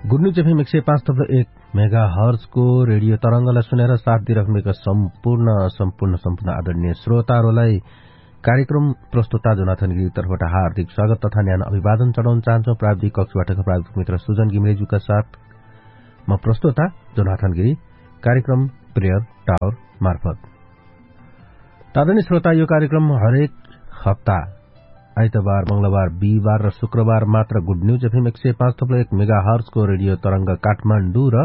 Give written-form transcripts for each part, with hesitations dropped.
Good news FM 105.1 mega हर्जको radio तरंगलाई सुनेर साथ दिइराख्नुभएका सम्पूर्ण आदरणीय श्रोताहरूलाई कार्यक्रम प्रस्तुता जोनाथन गिरी तर्फबाट हार्दिक स्वागत तथा न्यानो अभिवादन चढाउन चाहन्छौ। प्राविधिक कक्षबाट प्राविधिक मित्र सुजन घिमिरेज्यूका साथ म प्रस्तुता जोनाथन गिरी कार्यक्रम प्रेयर टावर मार्फत। आदरणीय श्रोता, यो कार्यक्रम हरेक हप्ता आइतबार, मंगलबार, बिहिबार र शुक्रबार मात्र good news FM 105.1 mega हर्जको radio तरंग काठमाडौँ र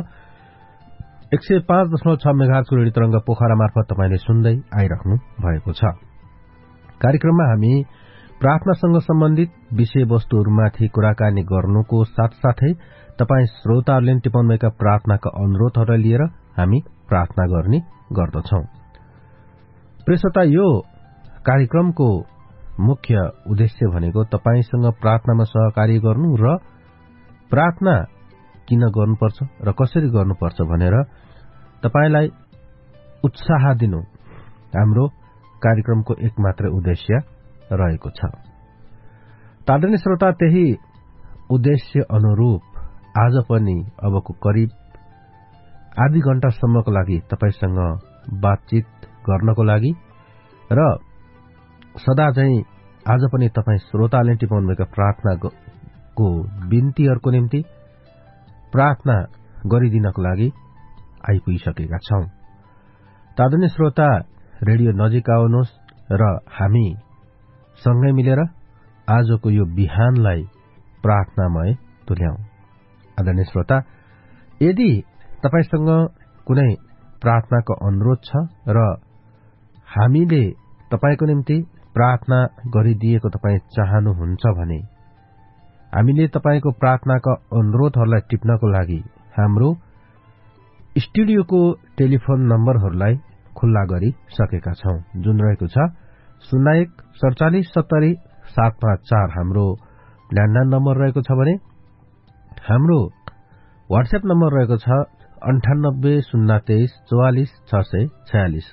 105.6 मेगा हर्जको रेडियो तरंग पोखरा मार्फत तपाईले सुन्दै आइराख्नु भएको छ। कार्यक्रममा हामी प्रार्थनासँग सम्बन्धित विषयवस्तुहरूमाथि कुराकानी गर्नुको साथसाथै तपाई श्रोताहरूले टिपाउनुभएका प्रार्थनाका अनुरोधहरूलाई लिएर हामी प्रार्थना गर्ने गर्दछौं। प्रियश्रोता, यो कार्यक्रमको मुख्य उद्देश्य भनेको तपाईसँग प्रार्थनामा सहकार्य गर्नु र प्रार्थना किन गर्नुपर्छ र कसरी गर्नुपर्छ भनेर तपाईलाई उत्साह दिनु हाम्रो कार्यक्रमको एकमात्र उद्देश्य रहेको छ। आदरणीय श्रोता, त्यही उद्देश्य अनुरूप आज पनि अबको करिब आधी घण्टासम्मको लागि तपाईसँग बातचित गर्नको लागि र सदा चाहिँ आज पनि तपाई श्रोताले टिपाउनुभएका प्रार्थनाको बिन्तीहरूको निम्ति प्रार्थना गरिदिनको लागि आइपुगिसकेका छौं। आदरणीय श्रोता, रेडियो नजिक आउनुहोस् र हामी सँगै मिलेर आजको यो बिहानलाई प्रार्थनामय तुल्याउँ। आदरणीय श्रोता, यदि तपाईसँग कुनै प्रार्थनाको अनुरोध छ र हामीले तपाईको निम्ति प्रार्थना गरिदिएको तपाई चाहनुहुन्छ भने हामीले तपाईको प्रार्थनाका अनुरोधहरूलाई टिप्नको लागि हाम्रो स्टुडियोको टेलिफोन नम्बरहरूलाई खुल्ला गरिसकेका छौं, जुन रहेको छ 0147700754 हाम्रो ल्यान्डलाइन नम्बर रहेको छ भने हाम्रो व्हाट्सएप नम्बर रहेको छ 9802344646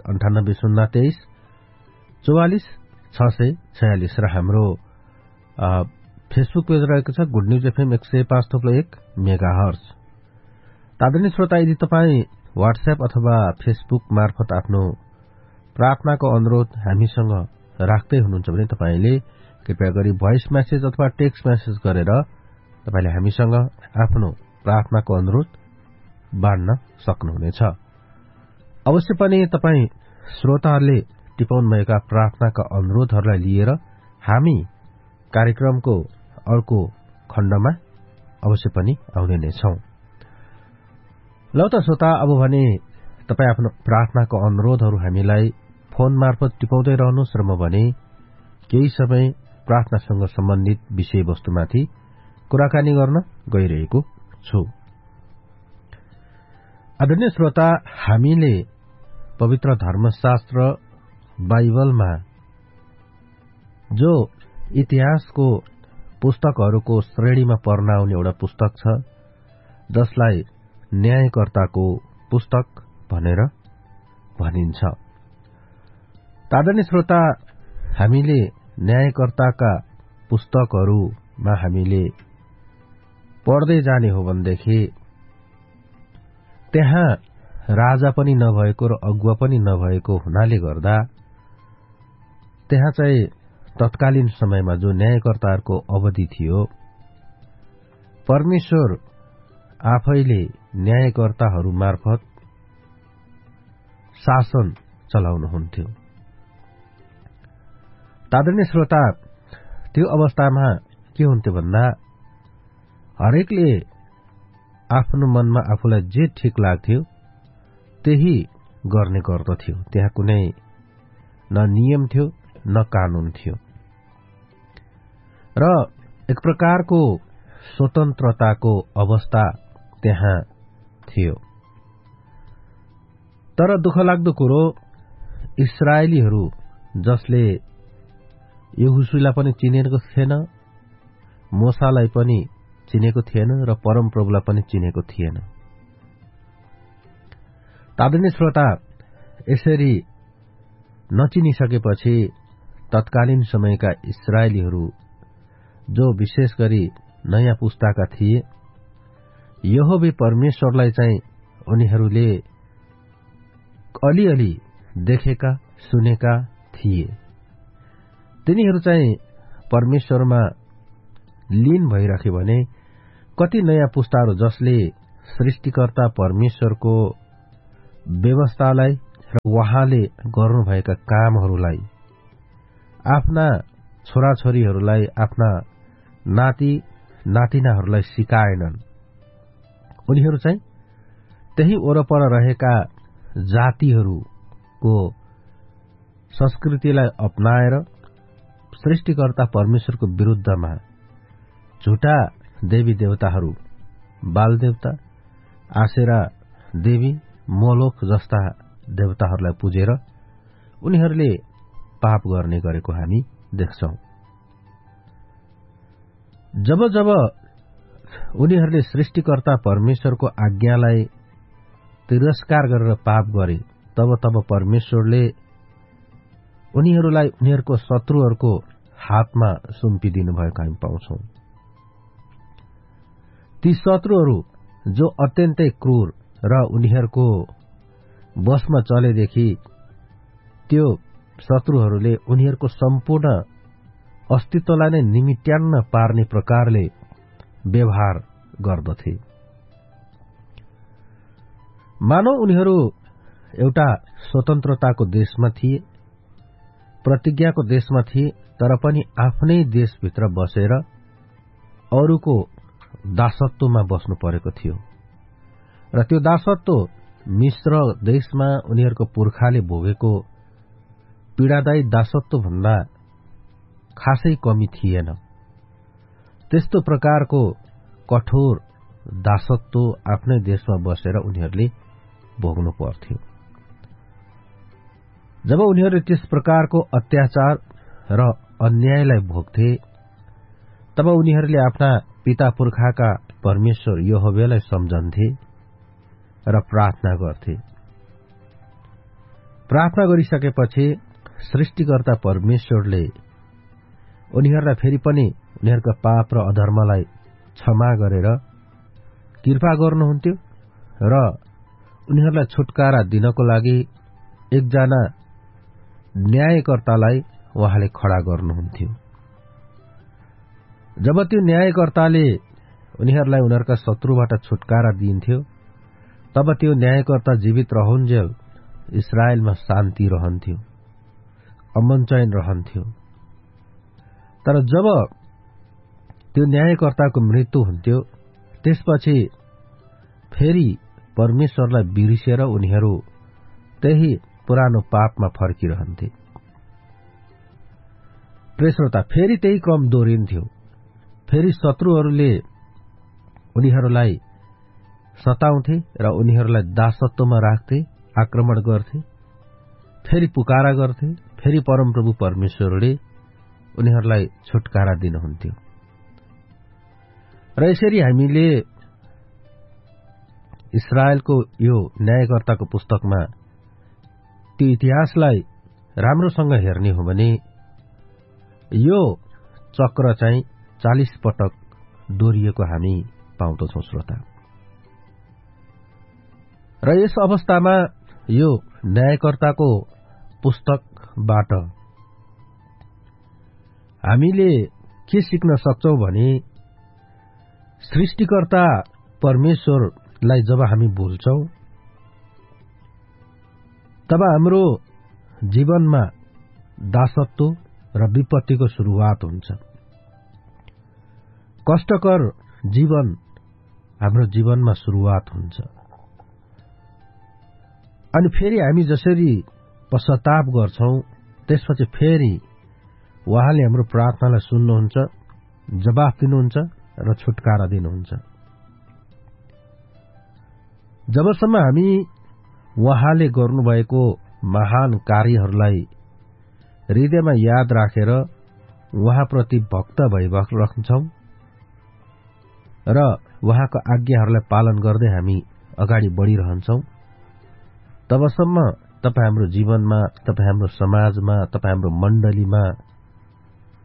9802344646 र हाम्रो फेसबुक पेज रहेको छ good news FM 105.1 mega hertz. आदरणीय श्रोता, यदि तपाई व्हाट्सएप अथवा फेसबुक मार्फत आफ्नो प्रार्थनाको अनुरोध हामीसँग राख्दै हुनुहुन्छ भने तपाईले कृपया गरी भोइस मेसेज अथवा टेक्स्ट मेसेज गरेर तपाईले हामीसँग आफ्नो प्रार्थनाको अनुरोध बाँड्न सक्नुहुनेछ। अवश्य पनि तपाई श्रोताहरूले टिपाउनुभएका प्रार्थनाका अनुरोधहरूलाई लिएर हामी कार्यक्रमको अर्को खण्डमा अवश्य पनि आउने नै छौं। लौ त श्रोता, अब भने तपाई आफ्नो प्रार्थनाको अनुरोधहरू हामीलाई फोन मार्फत टिपाउँदै रहनुहोस् र म भने केही समय प्रार्थनासँग सम्बन्धित विषयवस्तुमाथि कुराकानी गर्न गइरहेको छु। आदरणीय श्रोता, हामीले पवित्र धर्मशास्त्र बाइबलमा जो इतिहासको पुस्तकहरूको श्रेणीमा पर्न आउने एउटा पुस्तक छ, जसलाई न्यायकर्ताको पुस्तक भनेर भनिन्छ। आदरणीय श्रोता, हामीले न्यायकर्ताका पुस्तकहरूमा हामीले पढ्दै जाने हो भनेदेखि त्यहाँ राजा पनि नभएको र अगुवा पनि नभएको हुनाले गर्दा त्यहाँ चाहिँ तत्कालीन समयमा जो न्यायकर्ताहरूको अवधि थियो, परमेश्वर आफैले न्यायकर्ताहरू मार्फत शासन चलाउनुहुन्थ्यो। आदरणीय श्रोता, त्यो अवस्थामा के हुन्थ्यो भन्दा हरेकले आफ्नो मनमा आफूलाई जे ठिक लाग्थ्यो त्यही गर्ने गर्दथ्यो। त्यहाँ कुनै न नियम थियो न कानून थियो र एक प्रकारको स्वतन्त्रताको अवस्था त्यहाँ थियो। तर दुःखलाग्दो कुरो, इस्राएलीहरू जसले यहोशुलाई पनि चिनेको थिएन, मोसालाई पनि चिनेको थिएन र परमप्रभुलाई पनि चिनेको थिएन। आदरणीय श्रोता, यसरी नचिनिसकेपछि तत्कालीन समयका इस्राएलीहरू जो विशेष गरी नयाँ पुस्ताका थिए, यहोवा परमेश्वरलाई चाहिँ उनीहरूले अलिअलि देखेका सुनेका थिए। तिनीहरू चाहिँ परमेश्वरमा लीन भइराखे भने कति नयाँ पुस्ताहरू जसले सृष्टिकर्ता परमेश्वरको व्यवस्थालाई र उहाँले गर्नुभएका कामहरूलाई आफ्ना छोराछोरीहरूलाई आफ्ना नाति नातिनाहरूलाई सिकाएनन्। उनीहरू चाहिँ त्यही वरपर रहेका जातिहरूको संस्कृतिलाई अपनाएर सृष्टिकर्ता परमेश्वरको विरुद्धमा झुटा देवी देवताहरू, बालदेवता, आशेरा देवी, मोलोक जस्ता देवताहरूलाई पुजेर उनीहरूले पाप गर्ने गरेको हामी देख्छौं। जब जब उनीहरूले सृष्टिकर्ता परमेश्वरको आज्ञालाई तिरस्कार गरेर पाप गरे तब तब परमेश्वरले उनीहरूलाई उनीहरूको शत्रुहरूको हातमा सुम्पिदिनु भएको हामी पाउँछौं। ती शत्रुहरू जो अत्यन्तै क्रूर र उनीहरूको वशमा चलेदेखि त्यो शत्रुहरूले उनीहरूको सम्पूर्ण अस्तित्वलाई नै निमिट्यान्न पार्ने प्रकारले व्यवहार गर्दथे। मानव उनीहरू एउटा स्वतन्त्रताको देशमा थिए, प्रतिज्ञाको देशमा थिए, तर पनि आफ्नै देशभित्र बसेर अरूको दासत्वमा बस्नु परेको थियो र त्यो दासत्व मिश्र देशमा उनीहरूको पुर्खाले भोगेको पीडादायी दासत्व भन्दा खासै कमी थिएन। त्यस्तो प्रकारको कठोर दासत्व आफ्नै देशमा बसेर उनीहरूले भोग्नु पर्थ्यो। जब उनीहरूले त्यस प्रकारको अत्याचार र अन्यायलाई भोग्थे तब उनीहरूले आफ्ना पिता पुर्खाका परमेश्वर यहोवालाई सम्झन्थे र प्रार्थना गर्थे। प्रार्थना गरिसकेपछि सृष्टिकर्ता परमेश्वरले उनीहरूलाई फेरि पनि उनीहरूका पाप र अधर्मलाई क्षमा गरेर कृपा गर्नुहुन्थ्यो र उनीहरूलाई छुटकारा दिनको लागि एकजना न्यायकर्तालाई उहाँले खडा गर्नुहुन्थ्यो। जब त्यो न्यायकर्ताले उनीहरूलाई उनीहरूका शत्रुबाट छुटकारा दिन्थ्यो तब त्यो न्यायकर्ता जीवित रहन्जेल इस्राएलमा शान्ति रहन्थ्यो, अमन चैन रहन्थ्यो। तर जब त्यो न्यायकर्ताको मृत्यु हुन्थ्यो त्यसपछि फेरि परमेश्वरलाई बिर्सेर उनीहरू त्यही पुरानो पापमा फर्किरहन्थे। प्रिय श्रोता, फेरि त्यही क्रम दोहोरिन्थ्यो। फेरि शत्रुहरूले उनीहरूलाई सताउँथे र उनीहरूलाई दासत्वमा राख्थे, आक्रमण गर्थे, फेरि पुकारा गर्थे। फेरि परमप्रभु परमेश्वरले उनीहरूलाई छुटकारा दिनुहुन्थ्यो। र यसरी हामीले इस्राएलको यो न्यायकर्ताको पुस्तकमा त्यो इतिहासलाई राम्रोसँग हेर्ने हो भने यो चक्र चाहिँ 40 पटक दोहोरिएको हामी पाउँदछौं श्रोता। र यस अवस्थामा यो न्यायकर्ताको पुस्तकबाट हामीले के सिक्न सक्छौं भने सृष्टिकर्ता परमेश्वरलाई जब हामी भुल्छौं तब हाम्रो जीवनमा दासत्व र विपत्तिको सुरुवात हुन्छ। कष्टकर जीवन हाम्रो जीवनमा सुरुवात हुन्छ। अनि फेरि हामी जसरी पश्चाताप गर्छौं त्यसपछि फेरि उहाँले हाम्रो प्रार्थनालाई सुन्नुहुन्छ, जवाफ दिनुहुन्छ र छुटकारा दिनुहुन्छ। जबसम्म हामी उहाँले गर्नुभएको महान कार्यहरूलाई हृदयमा याद राखेर उहाँप्रति भक्त भइरहन्छौं र उहाँको आज्ञाहरूलाई पालन गर्दै हामी अगाडि बढ़िरहन्छौं, तबसम्म तपाईँ हाम्रो जीवनमा, तपाईँ हाम्रो समाजमा, तपाईँ हाम्रो मण्डलीमा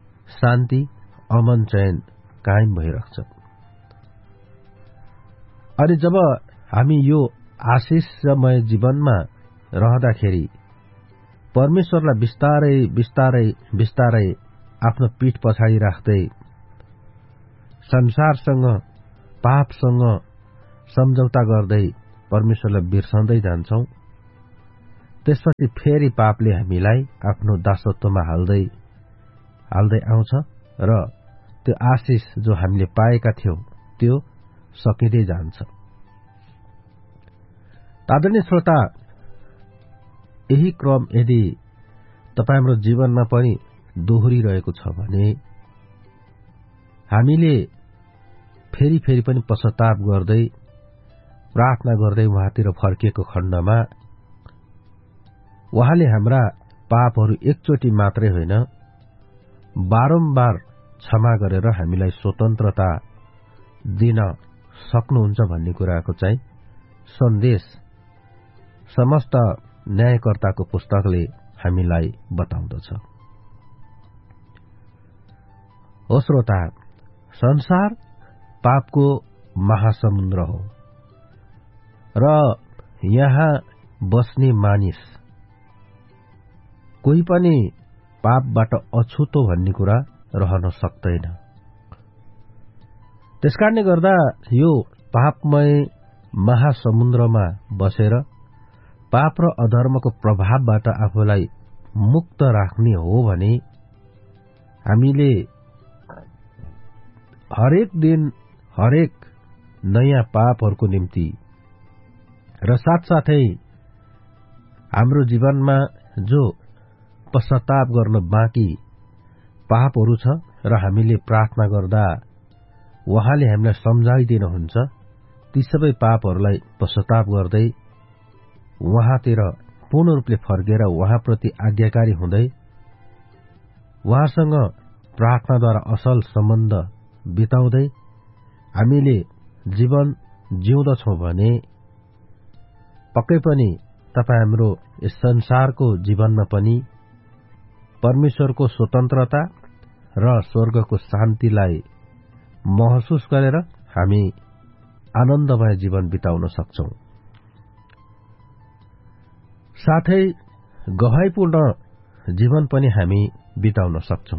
शान्ति, अमन चैन कायम भइरहन्छ। अनि जब हामी यो आशिषमय जीवनमा रहँदाखेरि परमेश्वरलाई बिस्तारै बिस्तारै बिस्तारै आफ्नो पीठ पछाडि राख्दै संसारसँग पापसँग सम्झौता गर्दै परमेश्वरलाई बिर्सँदै जान्छौं। त्यसपछि फेरि पापले हामीलाई आफ्नो दासत्वमा हाल्दै आउँछ र त्यो आशिष जो हामीले पाएका थियौं त्यो सकिँदै जान्छ। आदरणीय श्रोता, यही क्रम यदि तपाईँ हाम्रो जीवनमा पनि दोहोरिरहेको छ भने हामीले फेरि फेरि पनि पश्चाताप गर्दै प्रार्थना गर्दै उहाँतिर फर्किएको खण्डमा उहाँले हाम्रा पापहरू एकचोटि मात्रै होइन बारम्बार क्षमा गरेर हामीलाई स्वतन्त्रता दिन सक्नुहुन्छ भन्ने कुराको चाहिँ सन्देश समस्त न्यायकर्ताको पुस्तकले हामीलाई बताउँदछ। हो श्रोता, संसार पापको महासमुद्र हो र यहाँ बस्ने मानिस कोही पनि पापबाट अछुतो भन्ने कुरा रहन सक्दैन। त्यसकारणले गर्दा यो पापमय महासमुद्रमा बसेर पाप र अधर्मको प्रभावबाट आफूलाई मुक्त राख्ने हो भने हामीले हरेक दिन हरेक नयाँ पापहरूको निम्ति र साथसाथै हाम्रो जीवनमा जो पश्चाताप गर्न बाँकी पापहरू छ र हामीले प्रार्थना गर्दा उहाँले हामीलाई सम्झाइदिनुहुन्छ, ती सबै पापहरूलाई पश्चाताप गर्दै उहाँतिर पूर्ण रूपले फर्केर उहाँप्रति आज्ञाकारी हुँदै उहाँसँग प्रार्थनाद्वारा असल सम्बन्ध बिताउँदै हामीले जीवन जिउँदछौं भने पक्कै पनि तपाईँ हाम्रो यस संसारको जीवनमा पनि परमेश्वरको स्वतन्त्रता र स्वर्गको शान्तिलाई महसुस गरेर हामी आनन्दमय जीवन बिताउन सक्छौं। साथै गवाईपूर्ण जीवन पनि हामी बिताउन सक्छौं।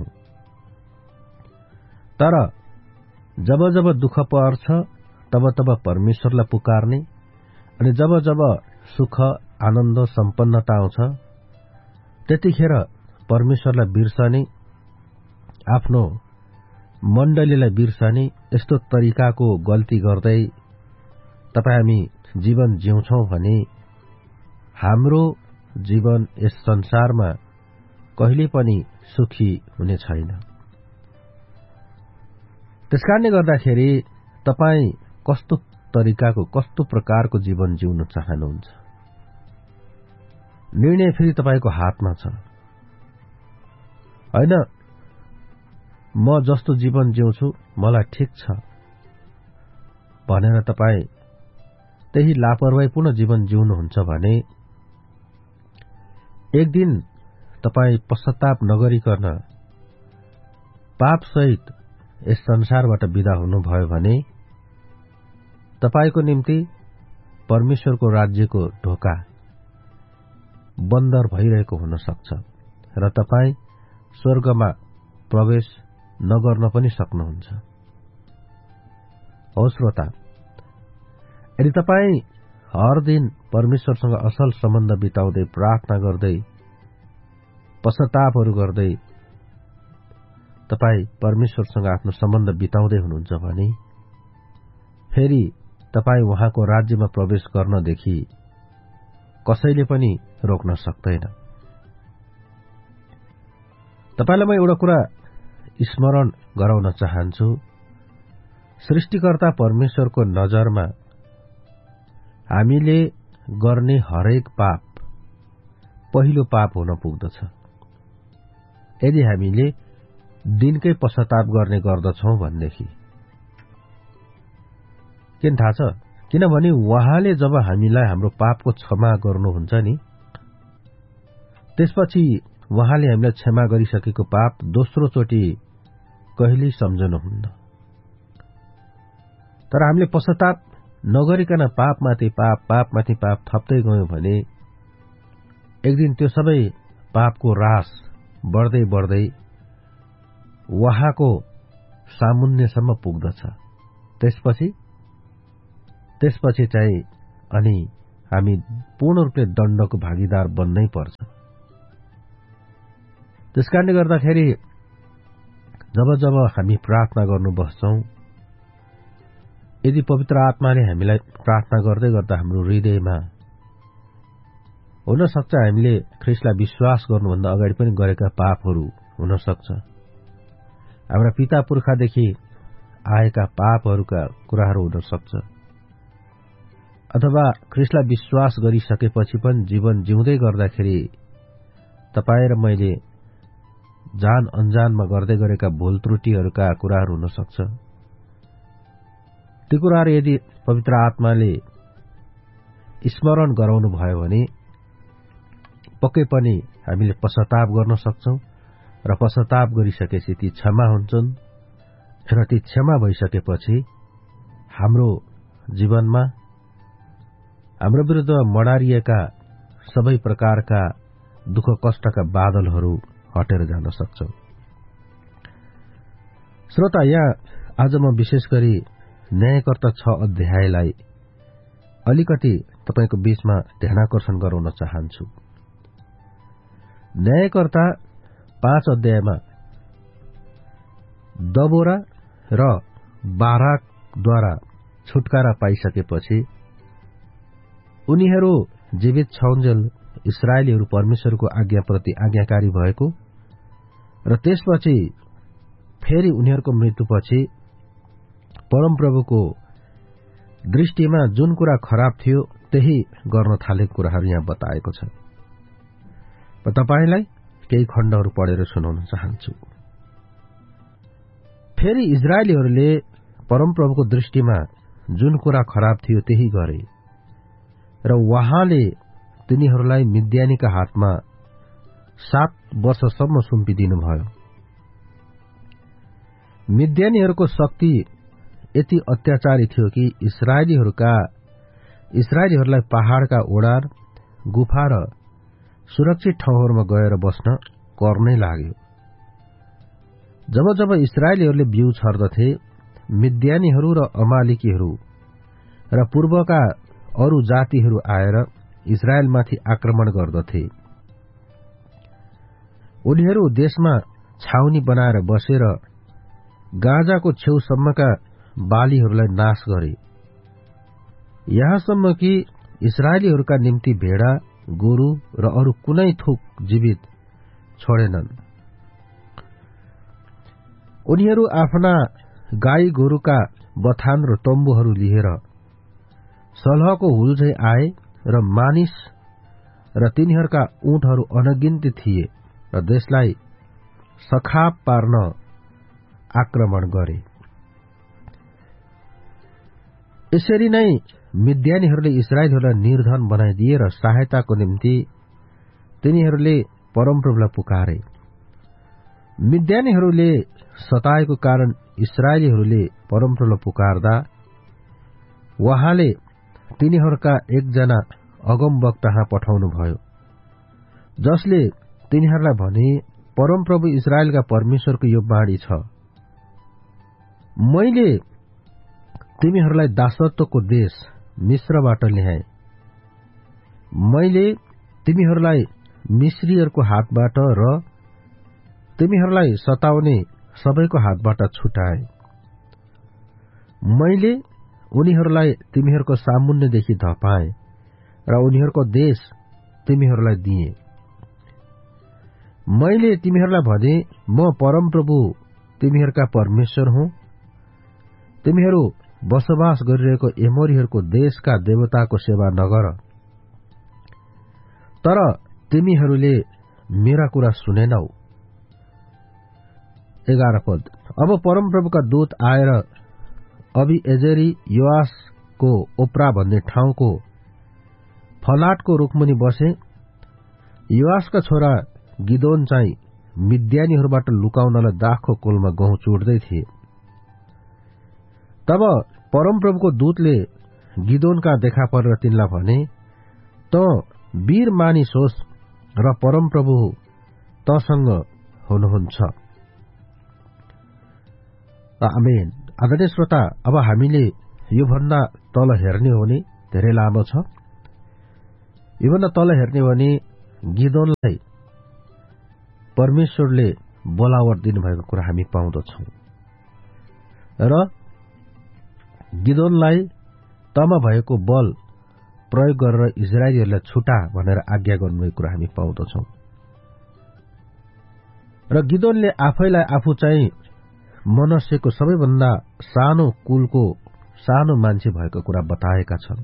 तर जब जब दुःख पर्छ तब तब परमेश्वरलाई पुकार्ने अनि जब जब सुख आनन्द सम्पन्नता आउँछ त्यतिखेर परमेश्वरलाई बिर्सने, आफ्नो मण्डलीलाई बिर्सने यस्तो तरिकाको गल्ती गर्दै तपाईँ हामी जीवन जिउँछौं भने हाम्रो जीवन यस संसारमा कहिले पनि सुखी हुने छैन। त्यसकारणले गर्दाखेरि तपाईँ कस्तो तरिकाको कस्तो प्रकारको जीवन जिउन चाहनुहुन्छ, निर्णय फेरि तपाईको हातमा छ। हैन म जस्तो जीवन जिउँछु मलाई ठिक छ भनेर तपाईँ त्यही लापरवाहीपूर्ण जीवन जिउनुहुन्छ भने एक दिन तपाईँ पश्चाताप नगरिकन पापसहित यस संसारबाट विदा हुनुभयो भने तपाईको निम्ति परमेश्वरको राज्यको ढोका बन्दर भइरहेको हुन सक्छ र तपाईँ स्वर्गमा प्रवेश नगर्न पनि सक्नुहुन्छ। हो श्रोता, यदि तपाईँ हर दिन परमेश्वरसँग असल सम्बन्ध बिताउँदै प्रार्थना गर्दै पश्चातापहरू गर्दै तपाईँ परमेश्वरसँग आफ्नो सम्बन्ध बिताउँदै हुनुहुन्छ भने फेरि तपाईँ उहाँको राज्यमा प्रवेश गर्नदेखि कसैले पनि रोक्न सक्दैन। तपाईलाई म एउटा कुरा स्मरण गराउन चाहन्छु। सृष्टिकर्ता परमेश्वरको नजरमा हामीले गर्ने हरेक पाप पहिलो पाप हुन पुग्दछ यदि हामीले दिनकै पश्चाताप गर्ने गर्दछौं भनेदेखि। किन थाहा छ? किनभने उहाँले जब हामीलाई हाम्रो पापको क्षमा गर्नुहुन्छ नि त्यसपछि उहाँले हामीलाई क्षमा गरिसकेको पाप दोस्रो चोटि कहिल्यै सम्झनुहुन्न। तर हामीले पश्चाताप नगरिकन पापमाथि पाप पापमाथि पाप थप्दै गयौं भने एक दिन त्यो सबै पापको रास बढ्दै बढ्दै वहाँको सामुन्नेसम्म पुग्दछ। त्यसपछि चाहिँ अनि हामी पूर्ण रूपले दण्डको भागीदार बन्नै पर्छ। त्यसकारणले गर्दाखेरि जब जब हामी प्रार्थना गर्नु बस्छौं, यदि पवित्र आत्माले हामीलाई प्रार्थना गर्दै गर्दा हाम्रो हृदयमा हुन सक्छ हामीले ख्रीष्टलाई विश्वास गर्नुभन्दा अगाडि पनि गरेका पापहरू हुन सक्छ, हाम्रा पिता पुर्खादेखि आएका पापहरूका कुराहरू हुन सक्छ, अथवा ख्रीष्टलाई विश्वास गरिसकेपछि पनि जीवन जिउँदै गर्दाखेरि तपाईँ र मैले जान अनजानमा गर्दै गरेका भूल त्रुटिहरूका कुराहरू हुन सक्छ। ती कुराहरू यदि पवित्र आत्माले स्मरण गराउनु भयो भने पक्कै पनि हामीले पश्चाताप गर्न सक्छौं र पश्चाताप गरिसकेपछि ती क्षमा हुन्छन् र ती क्षमा भइसकेपछि हाम्रो जीवनमा हाम्रो विरुद्धमा मडारिएका सबै प्रकारका दुःख कष्टका बादलहरू हटेर जान सक्छौं। श्रोता, यहाँ आज म विशेष गरी न्यायकर्ता 6 अध्यायलाई अलिकति तपाईको बीचमा ध्यानाकर्षण गराउन चाहन्छु। न्यायकर्ता 5 अध्यायमा दबोरा र बाराकद्वारा छुटकारा पाइसकेपछि उनीहरू जीवित छौंजेल इस्राएलीहरू परमेश्वरको आज्ञाप्रति आज्ञाकारी भएको र त्यसपछि फेरि उनीहरूको मृत्युपछि परमप्रभुको दृष्टिमा जुन कुरा खराब थियो त्यही गर्न थालेको कुराहरू यहाँ बताएको छ। म तपाईलाई केही खण्डहरू पढेर सुनाउन चाहन्छु। फेरि इजरायलीहरूले परमप्रभुको दृष्टिमा जुन कुरा खराब थियो त्यही गरे र उहाँले तिनीहरूलाई मिद्यानीका हातमा 7 वर्षसम्म सुम्पिदिनुभयो। मिद्यानीहरूको शक्ति यति अत्याचारी थियो कि इस्राएलीहरूलाई पहाड़का ओडार, गुफा र सुरक्षित ठाउँहरूमा गएर बस्न कर नै लाग्यो। जब जब इस्राएलीहरूले बिउ छर्दथे, मिद्यानीहरू र अमालेकीहरू र पूर्वका अरू जातिहरू आएर इस्राएलमाथि आक्रमण गर्दथे। उनीहरू देशमा छाउनी बनाएर बसेर गाजाको छेउसम्मका बालीहरूलाई नाश गरे, यहाँसम्म कि इस्राएलीहरूका निम्ति भेडा, गोरु र अरू कुनै थोक जीवित छोडेनन्। उनीहरू आफ्ना गाई गोरुका बथान र तम्बुहरू लिएर सलहको हुलझै आए र मानिस र तिनीहरूका ऊँटहरू अनगिन्ती थिए र देशलाई सखाप पार्न आक्रमण गरे। यसरी नै मिद्यानीहरूले इस्राएलीहरूलाई निर्धन बनाइदिए र सहायताको निम्ति तिनीहरूले परमप्रभुलाई पुकारे। मिद्यानीहरूले सताएको कारण इस्राएलीहरूले परमप्रभुलाई पुकार्दा उहाँले तिनीहरूका एकजना अगमवक्ता पठाउनुभयो, जसले तिनीहरूलाई भने, परमप्रभु इस्राएलका परमेश्वरको यो वाणी छ, मैले तिमीहरूलाई दासत्वको देश मिस्रबाट ल्याएँ। मैले तिमीहरूलाई मिस्रीहरूको हातबाट र तिमीहरूलाई सताउने सबैको हातबाट छुटाएँ। मैले उनीहरूलाई तिमीहरूको सामुन्नेदेखि धपाएँ र उनीहरूको देश तिमीहरूलाई दिएँ। मैले तिमीहरूलाई भने, म परमप्रभु तिमीहरूका परमेश्वर हुँ। तिमीहरू बसोबास गरिरहेको एमोरीहरूको देशका देवताको सेवा नगर। तर तिमीहरूले मेरा कुरा सुनेनौ। 11 पद। अब परमप्रभुका दूत आएर अबीएजेरी योआसको ओप्रा भन्ने ठाउँको फलाटको रुखमुनि बसे। योआसका छोरा गिदोन चाहिँ मिद्यानीहरूबाट लुकाउनलाई दाखको कोलमा गहुँ चुड्दै थिए। तब परमप्रभुको दूतले गिदोनका देखा परेर तिनलाई भने, त वीर मानिस होस् र परमप्रभु तसँग हुनुहुन्छ। आमेन। आदरणीय श्रोता, अब हामीले योभन्दा तल हेर्ने हो भने धेरै लामो छ। योभन्दा तल हेर्ने हो भने गिदोनलाई परमेश्वरले बोलावट दिनुभएको कुरा हामी पाउँदछौं र गिदोनलाई तमा भएको बल प्रयोग गरेर इजरायलीहरूलाई छुटा भनेर आज्ञा गर्नुभएको कुरा हामी पाउँदछौं र गिदोनले आफैलाई आफू चाहिँ मनस्यको सबैभन्दा सानो कुलको सानो मान्छे भएको कुरा बताएका छन्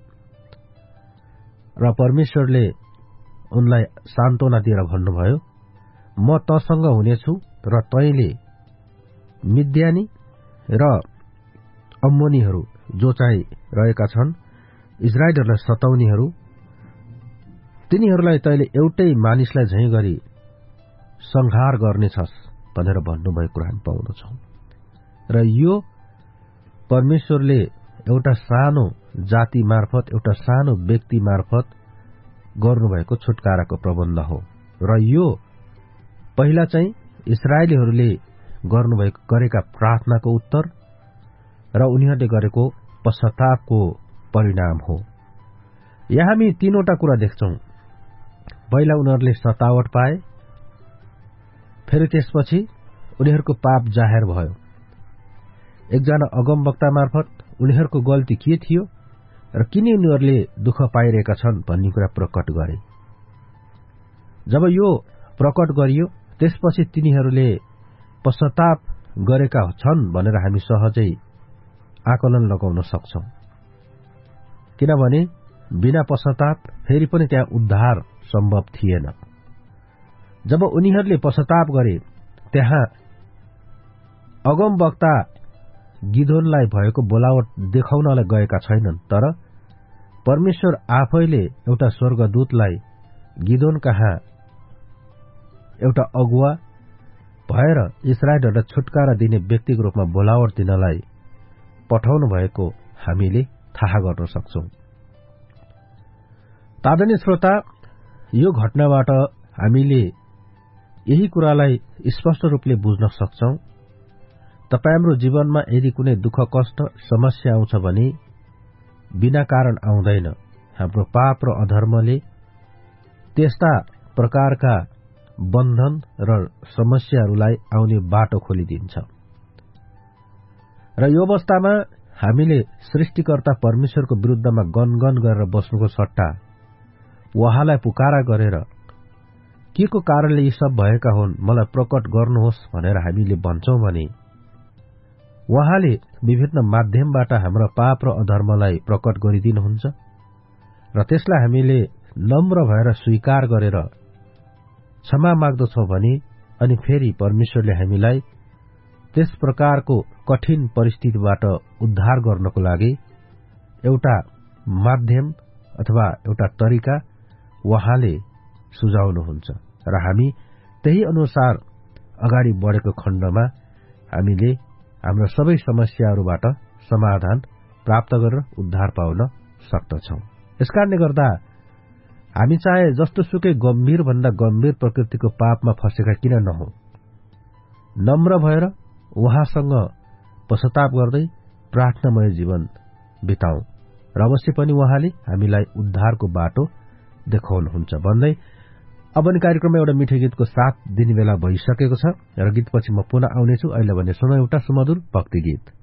र परमेश्वरले उनलाई सान्त्वना दिएर भन्नुभयो, म तसँग हुनेछु र तैँले मिद्यानी र अम्मोनीहरू जो चाहिँ रहेका छन् इजरायलहरूलाई सताउनेहरू, तिनीहरूलाई तैँले एउटै मानिसलाई झैं गरी संहार गर्नेछस् भनेर भन्नुभएको कुरा हामी पाउँदछौं र यो परमेश्वरले एउटा सानो जाति मार्फत, एउटा सानो व्यक्ति मार्फत गर्नुभएको छुटकाराको प्रबन्ध हो र यो पहिला चाहिँ इस्राएलीहरूले गरेका प्रार्थनाको उत्तर र उनीहरूले गरेको पश्चातापको परिणाम हो। यहाँ हामी तीनवटा कुरा देख्छौं। पहिला उनीहरूले सतावट पाए, फेरि त्यसपछि उनीहरूको पाप जाहेर भयो। एकजना अगमवक्ता मार्फत उनीहरूको गल्ती के थियो र किन उनीहरूले दुःख पाइरहेका छन् भन्ने कुरा प्रकट गरे। जब यो प्रकट गरियो त्यसपछि तिनीहरूले पश्चाताप गरेका छन् भनेर हामी सहजै आकलन लगाउन सक्छौं, किनभने बिना पश्चाताप फेरि पनि त्यहाँ उद्धार सम्भव थिएन। जब उनीहरूले पश्चाताप गरे त्यहाँ अगमवक्ता गिदोनलाई भएको बोलावट देखाउनलाई गएका छैनन्, तर परमेश्वर आफैले एउटा स्वर्गदूतलाई गिदोन कहाँ एउटा अगुवा भएर इस्राएलहरूलाई छुटकारा दिने व्यक्तिको रूपमा बोलावट दिनलाई पठाउनु भएको हामीले थाहा गर्न सक्छौं। आदरणीय श्रोता, यो घटनाबाट हामीले यही कुरालाई स्पष्ट रूपले बुझ्न सक्छौं, तपाईँ हाम्रो जीवनमा यदि कुनै दुःख कष्ट समस्या आउँछ भने बिना कारण आउँदैन। हाम्रो पाप र अधर्मले त्यस्ता प्रकारका बन्धन र समस्याहरूलाई आउने बाटो खोलिदिन्छ र यो अवस्थामा हामीले सृष्टिकर्ता परमेश्वरको विरुद्धमा गनगन गरेर बस्नुको सट्टा उहाँलाई पुकारा गरेर के को कारणले यी सब भएका हुन् मलाई प्रकट गर्नुहोस् भनेर हामीले भन्छौं भने उहाँले विभिन्न माध्यमबाट हाम्रो पाप र अधर्मलाई प्रकट गरिदिनुहुन्छ र त्यसलाई हामीले नम्र भएर स्वीकार गरेर क्षमा माग्दछौं भने अनि फेरि परमेश्वरले हामीलाई त्यस प्रकारको कठिन परिस्थितिबाट उद्धार गर्नको लागि एउटा माध्यम अथवा एउटा तरिका उहाँले सुझाउनुहुन्छ र हामी त्यही अनुसार अगाडि बढेको खण्डमा हामीले हाम्रो सबै समस्याहरूबाट समाधान प्राप्त गरेर उद्धार पाउन सक्दछौं। यसकारणले गर्दा हामी चाहे जस्तो सुकै गम्भीर भन्दा गम्भीर प्रकृतिको पापमा फसेका किन नहौं, नम्र भएर उहाँसँग पश्चाताप गर्दै प्रार्थनामय जीवन बिताउँ र अवश्य पनि उहाँले हामीलाई उद्धारको बाटो देखाउनुहुन्छ भन्दै अब नि कार्यक्रममा एउटा मिठो गीतको साथ दिने बेला भइसकेको छ र गीतपछि म पुनः आउनेछु। अहिले भने सुनौ एउटा सुमधुर भक्ति गीत।